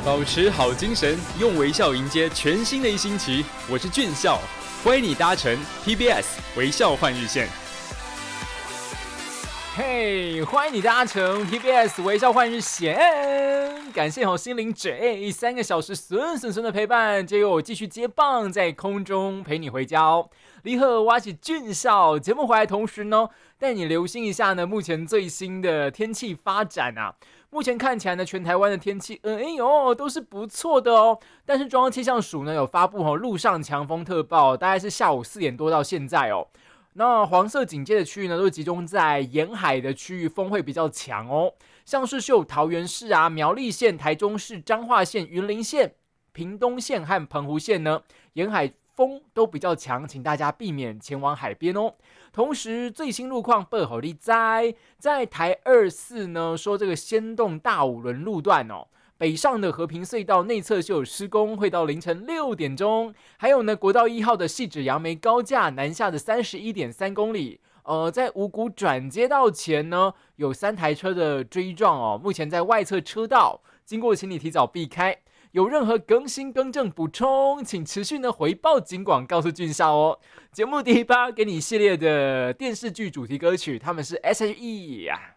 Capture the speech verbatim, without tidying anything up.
保持好精神，用微笑迎接全新的一星期。我是俊孝，欢迎你搭乘 T B S 微笑换日线。 嘿、hey, 欢迎你搭乘 T B S 微笑换日线，感谢好心灵这三个小时顺顺顺的陪伴，结果我继续接棒，在空中陪你回家哦。你好，我是俊孝，节目回来同时呢，带你留心一下呢，目前最新的天气发展啊。目前看起来呢，全台湾的天气，嗯，哎呦，都是不错的哦。但是中央气象署呢有发布哦，陆上强风特报，大概是下午四点多到现在哦。那黄色警戒的区域呢，都集中在沿海的区域，风会比较强哦。像是就桃园市啊、苗栗县、台中市、彰化县、云林县、屏东县和澎湖县呢，沿海风都比较强，请大家避免前往海边哦。同时，最新路况不好利在在台二四呢，说这个先动大五轮路段哦。北上的和平隧道内侧就有施工，会到凌晨六点钟。还有呢，国道一号的汐止杨梅高架南下的三十一点三公里，呃，在五股转接道前呢，有三台车的追撞哦。目前在外侧车道，经过请你提早避开。有任何更新更正补充，请持续呢回报警广告诉俊孝哦。节目第一趴给你系列的电视剧主题歌曲，他们是 S H E 啊。